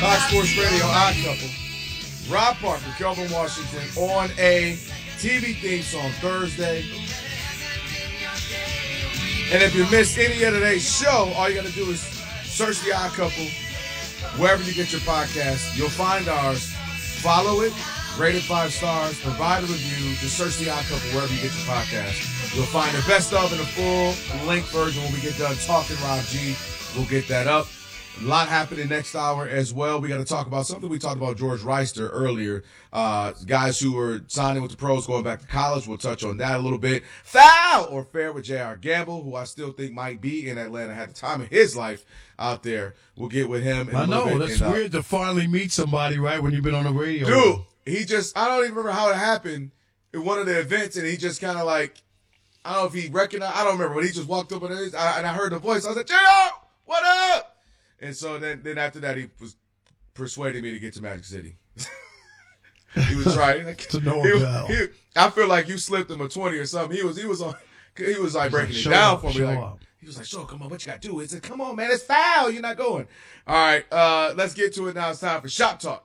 Fox Sports Radio, Odd Couple. Rob Parker, Kelvin Washington on a TV theme song Thursday. And if you missed any of today's show, all you got to do is search the Odd Couple wherever you get your podcast. You'll find ours. Follow it, rate it 5 stars, provide a review. Just search the Odd Couple wherever you get your podcast. You'll find the best of and the full length version when we get done talking Rob G. We'll get that up. A lot happening next hour as well. We got to talk about something we talked about George Reister earlier. Guys who are signing with the pros, going back to college. We'll touch on that a little bit. Foul or fair with J.R. Gamble, who I still think might be in Atlanta at the time of his life out there. We'll get with him in a little bit. That's weird to finally meet somebody, right, when you've been on the radio. Dude, I don't even remember how it happened in one of the events, and he just kind of like, I don't know if he recognized, I don't remember, but he just walked up and I heard the voice. I was like, J.R., what up? And so then after that, he was persuading me to get to Magic City. He was trying. I feel like you slipped him a 20 or something. He was like breaking it down for me. He was like, "So come on, what you got to do?" He said, "Come on, man, it's foul. You're not going." All right, let's get to it now. It's time for Shop Talk.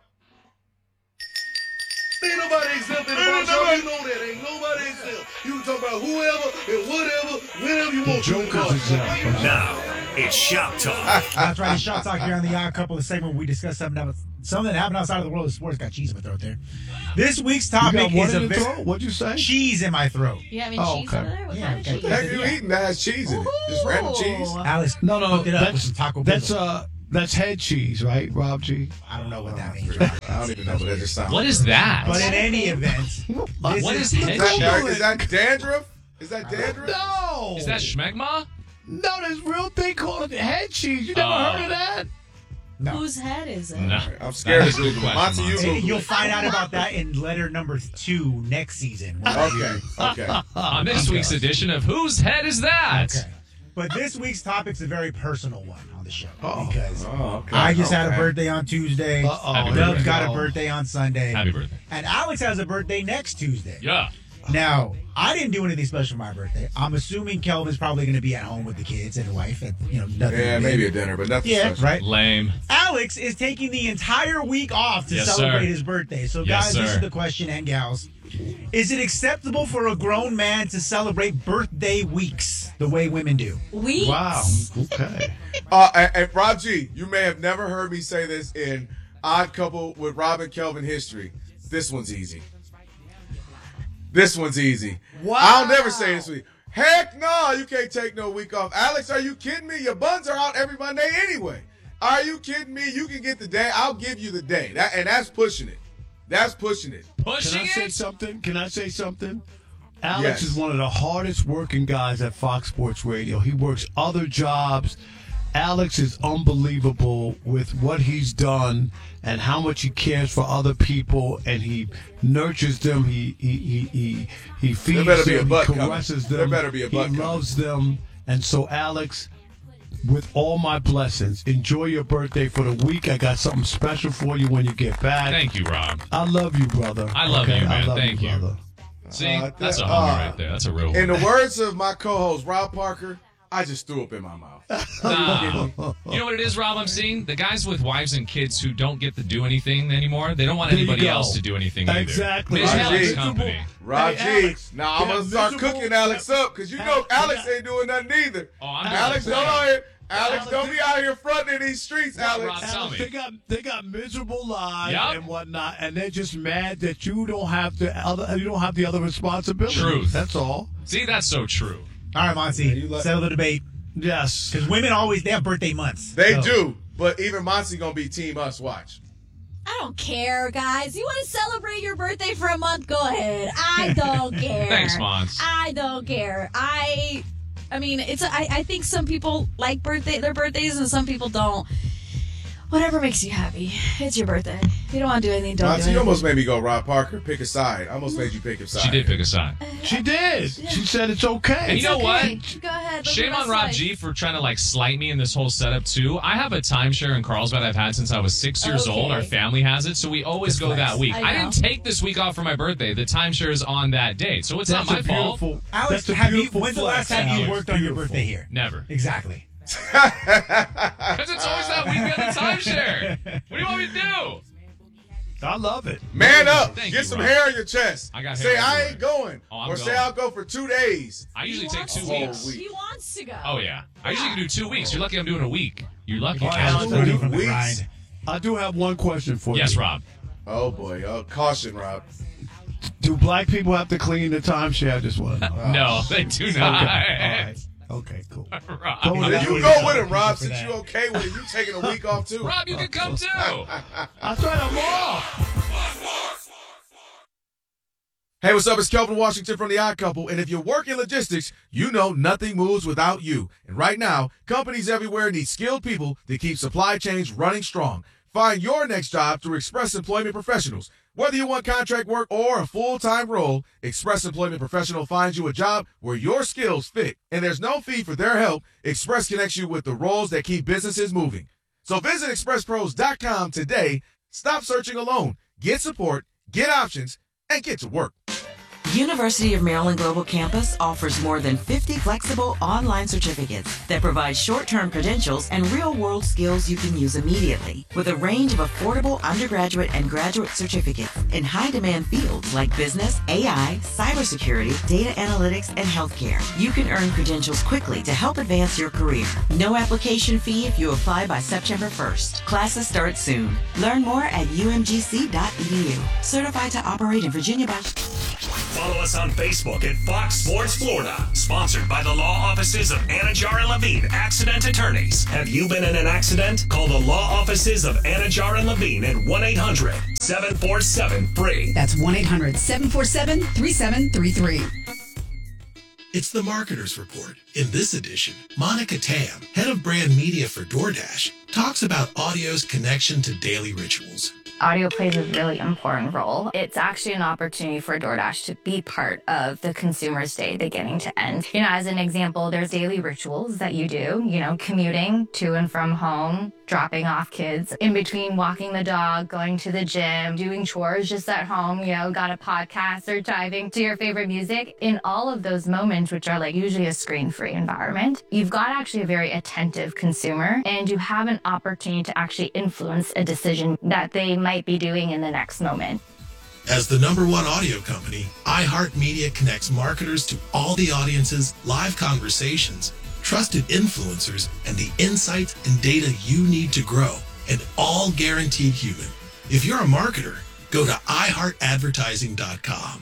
Ain't nobody exempt in the bar show. You know that. Ain't nobody exempt. You can talk about whoever and whatever, whenever you want to. Now, it's Shop Talk. That's right. It's Shop Talk here on the Odd Couple, the segment where we discuss something that happened outside of the world of sports. Got cheese in my throat there. This week's topic is a bit. What'd you say? Cheese in my throat. You having cheese over there? What kind of cheese? Heck, you eating that has cheese in it? Just random cheese? Alex, No, hooked it up with some Taco Bell. That's head cheese, right, Rob G? I don't know what that means. I don't even know what that just sounds. What is that? But in any event, what is head Is cheese? that dandruff? Is that dandruff? No. Is that schmegma? No, there's a real thing called head cheese. You never heard of that? No. Whose head is it? No. I'm scared That's of a good Google. question, Monty, you Google. You'll find out about that in letter number 2 next season. Okay. On this week's edition of Whose Head Is That? Okay. But this week's topic's a very personal one on the show because okay. I just had a birthday on Tuesday. Happy Doug's birthday. got a birthday on Sunday. Happy birthday. And Alex has a birthday next Tuesday. Yeah. Now, I didn't do anything special for my birthday. I'm assuming Kelvin's probably going to be at home with the kids and the wife. And, nothing. Yeah, maybe a dinner, but nothing Yeah, special. right? Lame. Alex is taking the entire week off to Yes, celebrate sir. his birthday. So, Yes, guys, this sir. is the question, and gals. Is it acceptable for a grown man to celebrate birthday weeks the way women do? Weeks? Wow. Okay. And Rob G, you may have never heard me say this in Odd Couple with Rob and Kelvin history. This one's easy. This one's easy. Wow. I'll never say this week. Heck no, you can't take no week off. Alex, are you kidding me? Your buns are out every Monday anyway. Are you kidding me? You can get the day. I'll give you the day. That's pushing it. That's pushing it. Pushing Can I say it? something? Alex Yes. is one of the hardest working guys at Fox Sports Radio. He works other jobs. Alex is unbelievable with what he's done and how much he cares for other people, and he nurtures them. He feeds better be a them. butt He coming. caresses them. There better be a butt He coming. loves them, and so Alex, with all my blessings, enjoy your birthday for the week. I got something special for you when you get back. Thank you, Rob. I love you, brother. I love you, man. I love Thank you. brother. See? That's a homie right there. That's a real one. In the words of my co-host Rob Parker, I just threw up in my mouth. Nah. You know what it is, Rob? I'm seeing the guys with wives and kids who don't get to do anything anymore. They don't want There you anybody go. else to do anything either. Exactly. Miserable Right. company. Rod Hey, G. Alex, Now I'm they gonna got start miserable- cooking Alex up because you know Alex ain't doing nothing either. Oh, I'm Alex, doing don't it. out here. Alex, don't be out here fronting in these streets, Rob, Alex. tell me. They got miserable lives Yup. and whatnot, and they're just mad that you don't have the other responsibility. Truth. That's all. See, that's so true. All right, Monty, settle the debate. Yes. Because women they have birthday months. They So- do, but even Monty gonna be Team Us. Watch. I don't care, guys. You want to celebrate your birthday for a month? Go ahead. I don't care. Thanks, Mons. I don't care. I mean, I think some people like their birthdays and some people don't. Whatever makes you happy. It's your birthday. If you don't want to do anything, don't Monty, do you it. almost made me go Rob Parker. Pick a side. I almost made you pick a side. She did pick a side. She did. She said it's okay. And you know Okay, what? Go ahead. live Shame your on best Rob life. G for trying to slight me in this whole setup too. I have a timeshare in Carlsbad I've had since I was 6 years Okay. old. Our family has it, so we always go that week. I I know. didn't take this week off for my birthday. The timeshare is on that date, so it's That's not my a fault. beautiful. Alex, that's a beautiful when's the last flex, time you Alex. worked on your Beautiful. birthday here? Never. Exactly. Because it's always that week on the timeshare. What do you want me to do? I love it. Man up. Thank Get you, some Rob. hair on your chest. I got say hair I everywhere. ain't going. Oh, I'm or say going. I'll go for 2 days. I usually take 2 whole weeks. week. He wants to go. Oh, yeah. I usually can do 2 weeks. You're lucky I'm doing a week. You're lucky. Well, Alex. Alex ready from the weeks. grind. I do have one question for you. Yes, Rob. Oh, boy. Oh, caution, Rob. Do black people have to clean the timeshare? I just want to know. No, they do Okay. not. All right. Okay, cool. Rob. Go with Then that. you would go be with him, Rob, for since that. you okay with it. You taking a week off, too. Rob, you can come too. I thought I'm off. Hey, what's up? It's Kelvin Washington from The Odd Couple, and if you work in logistics, you know nothing moves without you. And right now, companies everywhere need skilled people to keep supply chains running strong. Find your next job through Express Employment Professionals. Whether you want contract work or a full-time role, Express Employment Professional finds you a job where your skills fit. And there's no fee for their help. Express connects you with the roles that keep businesses moving. So visit expresspros.com today. Stop searching alone. Get support, get options, and get to work. University of Maryland Global Campus offers more than 50 flexible online certificates that provide short-term credentials and real-world skills you can use immediately. With a range of affordable undergraduate and graduate certificates in high-demand fields like business, AI, cybersecurity, data analytics, and healthcare, you can earn credentials quickly to help advance your career. No application fee if you apply by September 1st. Classes start soon. Learn more at umgc.edu. Certified to operate in Virginia by... Follow us on Facebook at Fox Sports Florida. Sponsored by the law offices of Anajar and Levine, accident attorneys. Have you been in an accident? Call the law offices of Anajar and Levine at 1-800-747-FREE. That's 1-800-747-3733. It's the Marketer's Report. In this edition, Monica Tam, head of brand media for DoorDash, talks about audio's connection to daily rituals. Audio plays a really important role. It's actually an opportunity for DoorDash to be part of the consumer's day beginning to end. You know, as an example, there's daily rituals that you do, you know, commuting to and from home, dropping off kids, in between walking the dog, going to the gym, doing chores just at home, you know, got a podcast or diving to your favorite music. In all of those moments, which are like usually a screen-free environment, you've got actually a very attentive consumer and you have an opportunity to actually influence a decision that they might be doing in the next moment. As the #1 audio company, iHeartMedia connects marketers to all the audiences, live conversations, trusted influencers, and the insights and data you need to grow, and all guaranteed human. If you're a marketer, go to iHeartAdvertising.com.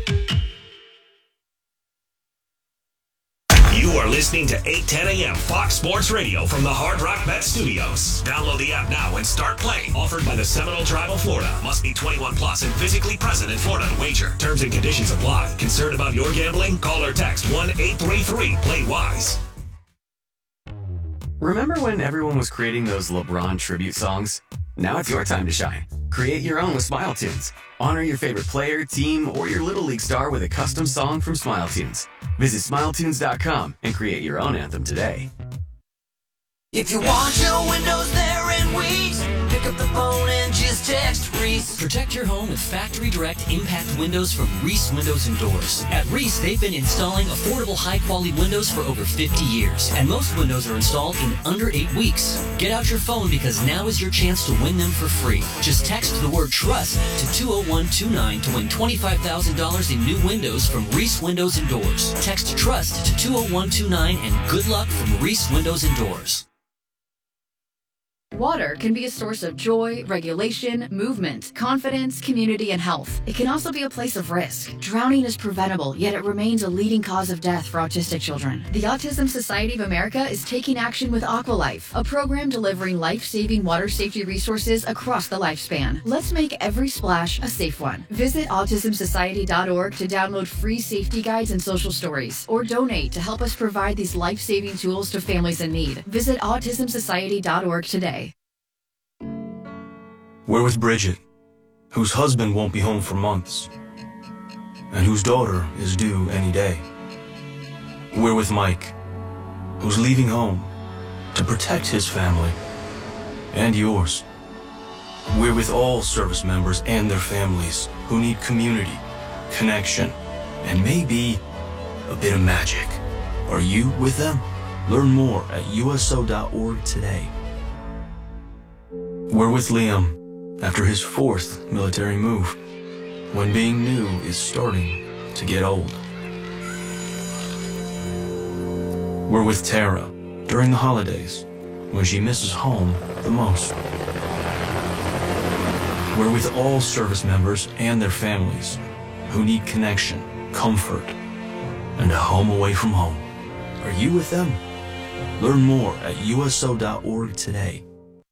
You are listening to 810 a.m. Fox Sports Radio from the Hard Rock Bet Studios. Download the app now and start playing. Offered by the Seminole Tribe of Florida. Must be 21 plus and physically present in Florida to wager. Terms and conditions apply. Concerned about your gambling? Call or text 1-833-PLAY-WISE. Remember when everyone was creating those LeBron tribute songs? Now it's your time to shine. Create your own with Smile Tunes. Honor your favorite player, team, or your Little League star with a custom song from Smile Tunes. Visit SmileTunes.com and create your own anthem today. If you want your windows there in weeks, pick up the phone and just text Reese. Protect your home with Factory Direct Impact Windows from Reese Windows and Doors. At Reese, they've been installing affordable, high-quality windows for over 50 years. And most windows are installed in under 8 weeks. Get out your phone because now is your chance to win them for free. Just text the word TRUST to 20129 to win $25,000 in new windows from Reese Windows and Doors. Text TRUST to 20129 and good luck from Reese Windows and Doors. Water can be a source of joy, regulation, movement, confidence, community, and health. It can also be a place of risk. Drowning is preventable, yet it remains a leading cause of death for autistic children. The Autism Society of America is taking action with Aqualife, a program delivering life-saving water safety resources across the lifespan. Let's make every splash a safe one. Visit autismsociety.org to download free safety guides and social stories, or donate to help us provide these life-saving tools to families in need. Visit autismsociety.org today. We're with Bridget, whose husband won't be home for months, and whose daughter is due any day. We're with Mike, who's leaving home to protect his family and yours. We're with all service members and their families who need community, connection, and maybe a bit of magic. Are you with them? Learn more at USO.org today. We're with Liam after his 4th military move, when being new is starting to get old. We're with Tara during the holidays, when she misses home the most. We're with all service members and their families who need connection, comfort, and a home away from home. Are you with them? Learn more at USO.org today.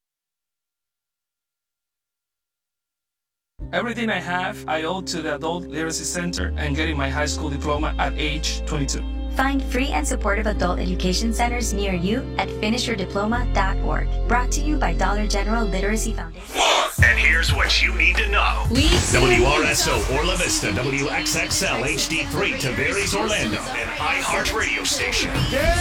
Everything I have, I owe to the Adult Literacy Center and getting my high school diploma at age 22. Find free and supportive adult education centers near you at finishyourdiploma.org. Brought to you by Dollar General Literacy Foundation. And here's what you need to know. WRSO Orla Vista, WXXL HD3 Tavares Orlando, and iHeart Radio Station.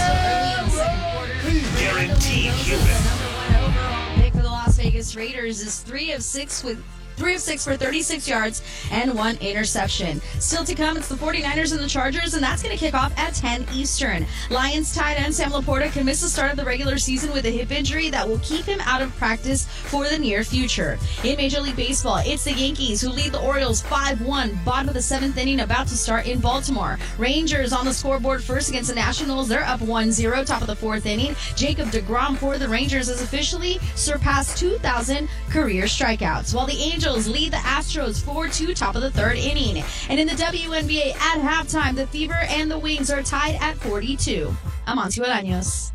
Guaranteed human. Overall pick for the Las Vegas Raiders is 3 of 6 for 36 yards and 1 interception. Still to come, it's the 49ers and the Chargers, and that's going to kick off at 10 Eastern. Lions tight end Sam Laporta can miss the start of the regular season with a hip injury that will keep him out of practice for the near future. In Major League Baseball, it's the Yankees who lead the Orioles 5-1, bottom of the 7th inning, about to start in Baltimore. Rangers on the scoreboard first against the Nationals. They're up 1-0, top of the 4th inning. Jacob deGrom for the Rangers has officially surpassed 2,000 career strikeouts, while the Angels lead the Astros 4-2, top of the 3rd inning. And in the WNBA at halftime, the Fever and the Wings are tied at 42. I'm Amancio Bolaños.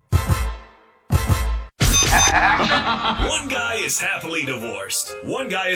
One guy is happily divorced. One guy is